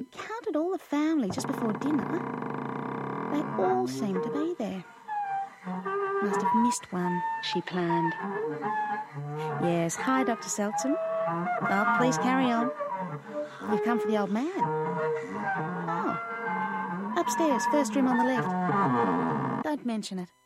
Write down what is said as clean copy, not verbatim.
counted all the family just before dinner. They all seemed to be there. Must have missed one, she planned. Yes, hi, Dr. Seltzen. Oh, please carry on. You've come for the old man. Oh, upstairs, first room on the left. Don't mention it.